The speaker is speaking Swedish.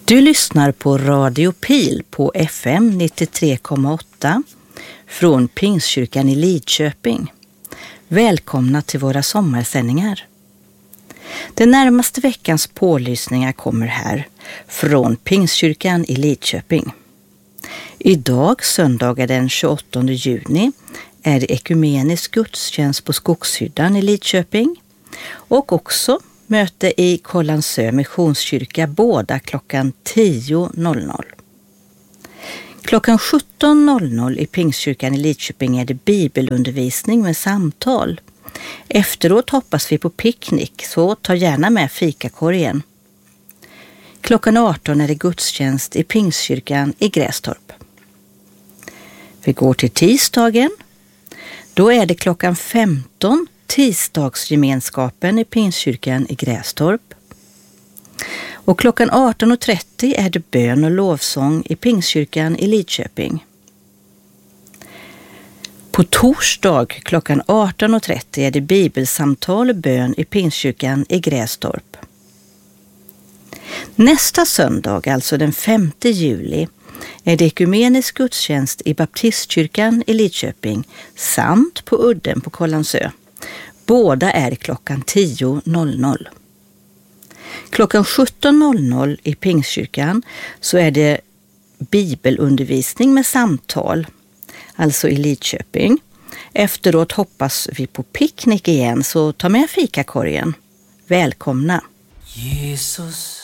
Du lyssnar på Radio Pil på FM 93,8 från Pingstkyrkan i Lidköping. Välkomna till våra sommarsändningar. Den närmaste veckans pålysningar kommer här från Pingstkyrkan i Lidköping. Idag, söndagen den 28 juni, är det ekumenisk gudstjänst på Skogshyddan i Lidköping och också möte i Kållandsö missionskyrka båda klockan 10.00. Klockan 17.00 i Pingstkyrkan i Lidköping är det bibelundervisning med samtal. Efteråt hoppas vi på picknick, så ta gärna med fikakorgen. Klockan 18 är det gudstjänst i Pingstkyrkan i Grästorp. Vi går till tisdagen. Då är det klockan 15 tisdagsgemenskapen i Pingstkyrkan i Grästorp. Och klockan 18.30 är det bön och lovsång i Pingstkyrkan i Lidköping. På torsdag klockan 18.30 är det bibelsamtal och bön i Pingstkyrkan i Grästorp. Nästa söndag, alltså den 5 juli, är det ekumenisk gudstjänst i Baptistkyrkan i Lidköping samt på Udden på Kållandsö. Båda är klockan 10.00. Klockan 17.00 i Pingstkyrkan så är det bibelundervisning med samtal, alltså i Lidköping. Efteråt hoppas vi på picknick igen, så ta med fikakorgen. Välkomna! Jesus